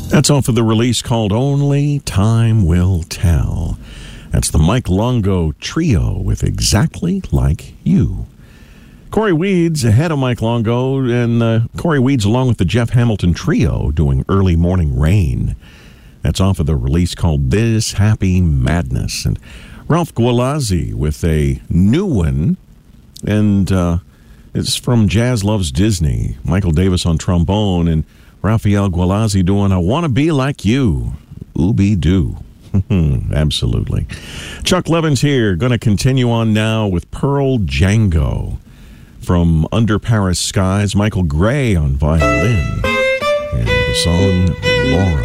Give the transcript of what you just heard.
That's off of the release called Only Time Will Tell. That's the Mike Longo Trio with Exactly Like You. Corey Weeds ahead of Mike Longo, and Corey Weeds along with the Jeff Hamilton Trio doing Early Morning Rain. That's off of the release called This Happy Madness. And Ralph Gualazzi with a new one, and it's from Jazz Loves Disney. Michael Davis on trombone, and Raphael Gualazzi doing I Want to Be Like You. Ooby-doo. Absolutely. Chuck Levin's here, going to continue on now with Pearl Django. From Under Paris Skies, Michael Gray on violin. And the song Laura.